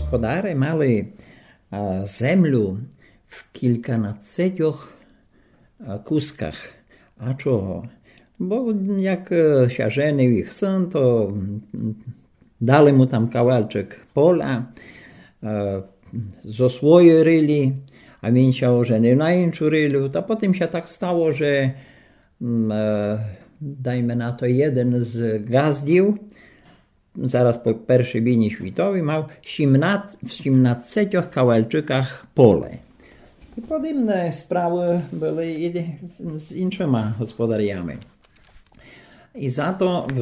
Господари mali землю в кільканадцятьох кусках. А чого? Бо як się żenił ich syn, to dali mu tam kawałeczek pola, zo swoje ryli, a він się ożenił na inшу рилю. Та потім się tak stało, że dajmy na to jeden z gazdів, zaraz po I wojnie światowej, miał w 17 kawałeczykach pole. I podobne sprawy były i z innymi gospodariami. I za to w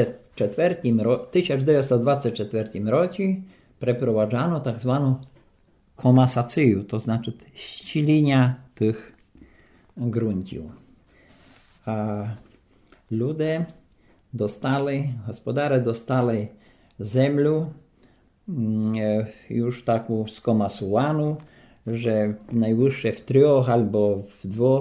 1924 roku przeprowadzano tak zwaną komasację, to znaczy ścielenia tych gruntów. A ludzie gospodarze dostali ziemię już taką skomasowaną, że najwyższe w 3 albo w 2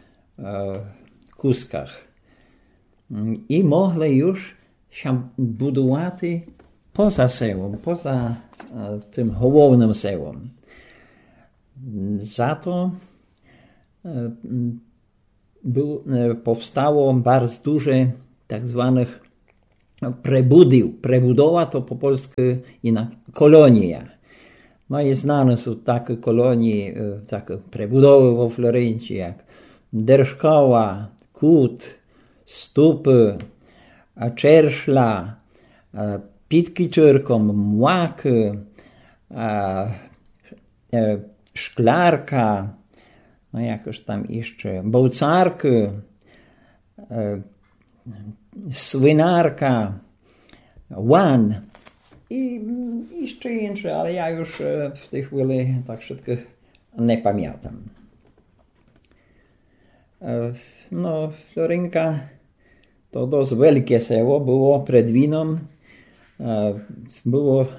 kuskach. I mogli już się budować poza sełom, poza tym głównym sełom. Za to powstało bardzo dużo tak zwanych prebudiów. Prebudowa to po polsku kolonia. No i znane są takie kolonie, takie prebudowy we Florencji jak Derszkowa, Kut, Stupy, Czerszla, Pitki Czyrkom, Młaky, Szklarka, no jakoś tam jeszcze, Bołcarki, Swinarka, Łan i jeszcze inne, ale ja już w tej chwili tak wszystkich nie pamiętam. No, Florynka to dość wielkie seło, było przed wojną, było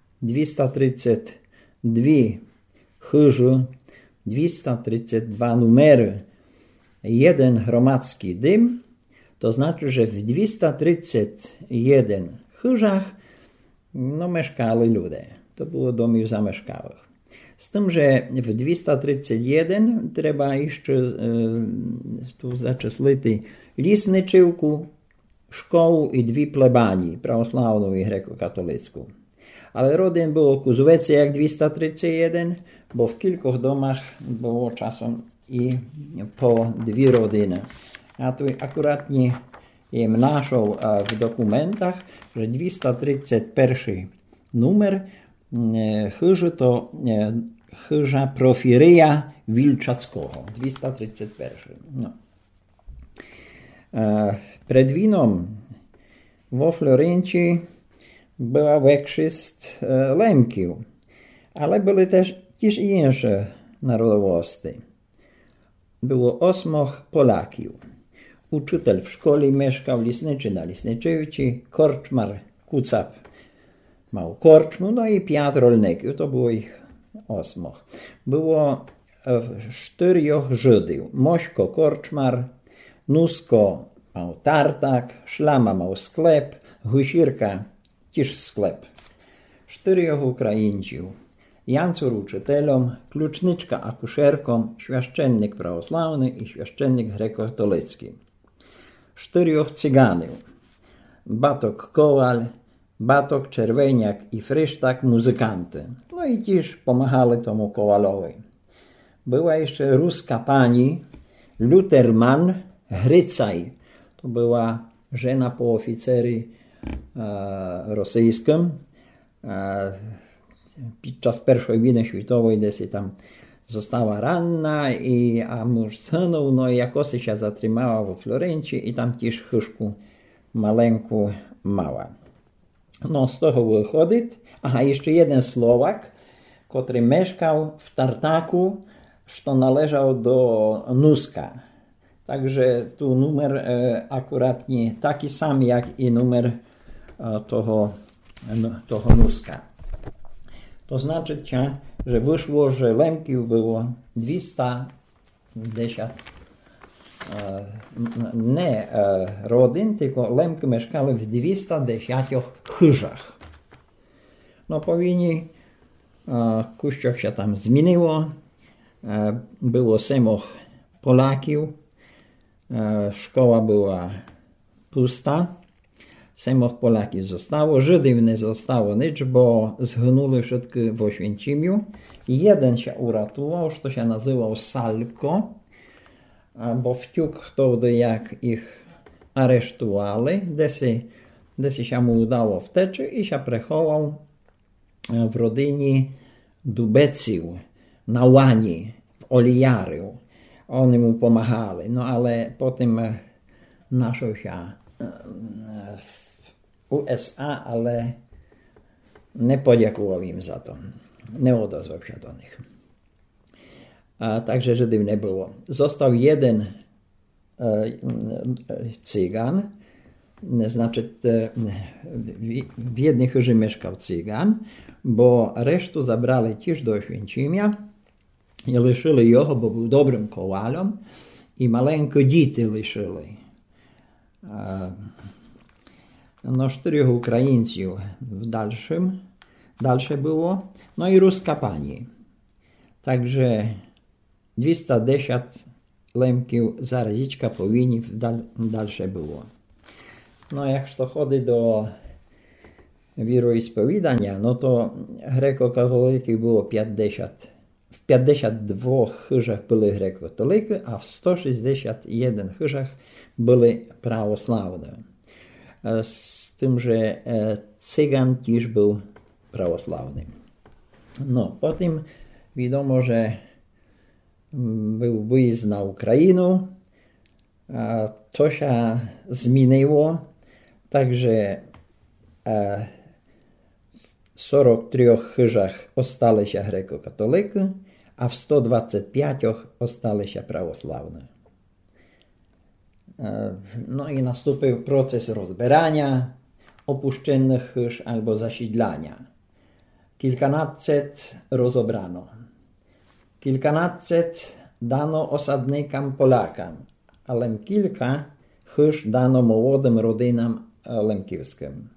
232 chyży, 232 numery, jeden gromadzki dym, to znaczy, że w 231 chyżach mieszkali ludzie. To było domy zamieszkałych. Z tym, że w 231 trzeba jeszcze tu zaczeslić lisniczywku, szkołę i 2 plebanii, prawosławną i grekokatolicką. Ale rodzin było kuzwecy jak 231, bo w kilku domach było czasem i po 2 rodziny. Ja tu akuratnie jem naszą w dokumentach, że 231 numer chyży to chyża Profiryja Wilczackiego. 231. No. Przed wojną we Florencji była większość Lemków, ale były też i inne narodowości. Było 8 Polaków. Uczytel w szkole mieszkał, lisniczy na lisniczywci, korczmar, kucap mał korczmu, no i 5 rolników, to było ich 8. Było 4 Żydów. Mośko korczmar, Nusko mał tartak, Szlama mał sklep, Husirka też sklep. 4 Ukraińców. Jancur uczytelom, kluczniczka akuszerką, świeszczennik prawosławny i świeszczennik grekokatolicki. 4 Cyganów. Batok Kowal, Batok Czerweniak i Frysztak muzykanty. No i też pomagali tomu Kowalowi. Była jeszcze ruska pani Luterman Hrycaj. To była żena po oficerii rosyjskim. Podczas I wojny światowej gdzieś tam została ranna, a mąż zginął, no i jakoś się zatrzymała we Florencji i tam też chyżku maleńku mała. No z tego wychodzi, jeszcze jeden Słowak, który mieszkał w Tartaku, co należał do Nuska. Także tu numer akuratnie taki sam jak i numer toho Nuska. To znaczy, że wyszło, że Lemków było 210 nie rodzin, tylko Lemki mieszkali w 210 chyżach. No po wojnie Kościół się tam zmieniło. Było samoch Polaków. Szkoła była pusta. Samoch Polaków zostało. Żydów nie zostało nic, bo zginęli wszyscy w Oświęcimiu. Jeden się uratował, to się nazywał Salko, bo wciąg wtedy, jak ich aresztowali, gdzie się mu udało wtecz i się przechował w rodzinie Dubeciów na Łani, w Olijaru. Oni mu pomagali, no ale potem naszł się w USA, ale nie podziękował im za to. Nie odezwał się do nich. Także Żydów nie było. Został jeden Cygan, znaczy w jednej chórze mieszkał Cygan, bo resztę zabrali też do Oświęcimia i liczyli jego, bo był dobrym kowalem i maleńko dzieci liczyli. No 4 Ukraińców w dalsze było, no i ruska pani. Także 210 lemków zaraziczka powinni w dalsze było. No jak to chodzi do wieroispowiadania, no to greko-katolików było 50. W 52 chyżach byli greko-katoliki, a w 161 chyżach byli prawosławne. Z tym, że Cygan też był prawosławny. No, potem wiadomo, że był wyjazd na Ukrainę. To się zmieniło, także w 43 chyżach ostali się greko-katoliki, a w 125 ostali się prawosławne. No i nastąpił proces rozbierania opuszczonych chyż albo zasiedlania. Kilkanaset rozebrano. Kilkanaset dano osadnikom Polakom, ale kilka chyż dano młodym rodzinam lemkiewskim.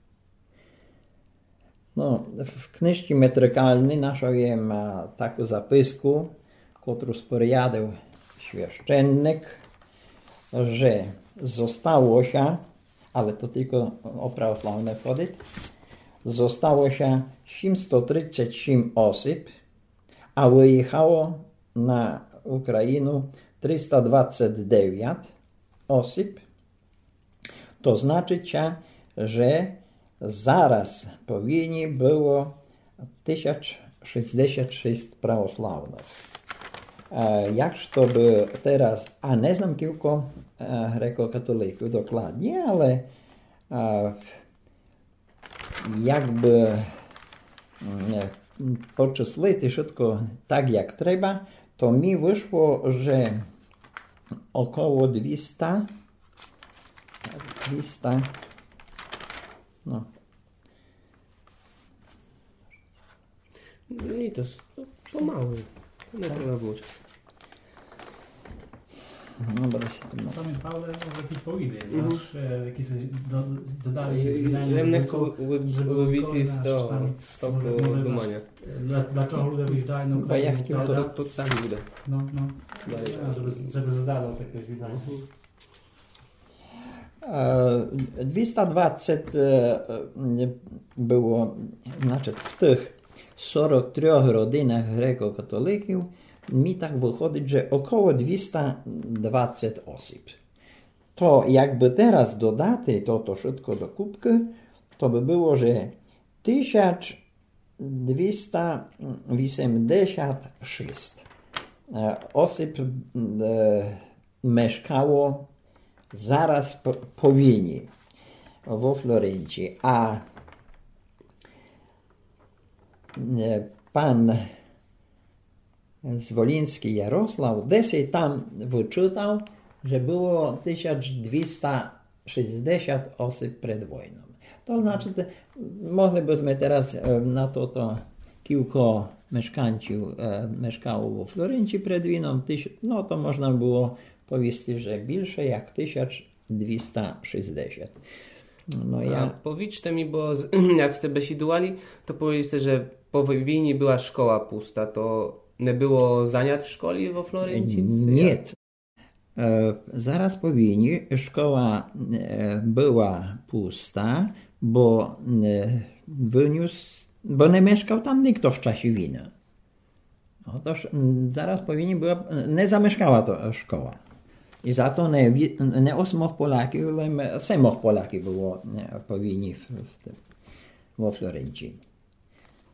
No, w książce metrykalnej znalazłem taką zapisku, którą spowiadał świeszczennik, że zostało się, ale to tylko o prawosławne chodzi, zostało się 737 osób, a wyjechało na Ukrainę 329 osób. To znaczy, że zaraz powinni było 1066 prawosławnych. Jak to by teraz, a nie znam kilku greko-katolików dokładnie, ale jakby poczyslити wszystko tak jak trzeba, to mi wyszło, że około 200 no. I to pomału. To nie trzeba było. No, bo się to Sami Pawle jakieś powinny, znasz, jakieś zadali żeby wywiti z tego dumania. Dlaczego ludzie wyjeżdżają na Bo ja Ukrainę? chciał To tak буде. No. Żeby zadał takie wydanie. 220 było, znaczy w tych 43 rodzinach greko-katolików mi tak wychodzi, że około 220 osób. To jakby teraz dodać to wszystko do kubki, to by było, że 1286 osób mieszkało zaraz po wojnie we Florencji, a pan Zwoliński Jarosław desej tam wyczytał, że było 1260 osób przed wojną. To znaczy, moglibyśmy teraz na to kilku mieszkańców mieszkało we Florencji przed wojną, no to można było powiedzieć, że więcej jak 1260. No A ja, powiedzcie mi, bo jak ste besidowali, to powiedzieliście, że po wojnie była szkoła pusta, to nie było zaniat w szkole w Florencji? nie. Zaraz po wojnie szkoła była pusta, bo bo nie mieszkał tam nikt w czasie wojny. Otóż zaraz po wojnie nie zamieszkała to szkoła. I za to nie 8 Polaków, ale 7 Polaków było po wojnie we Florencji.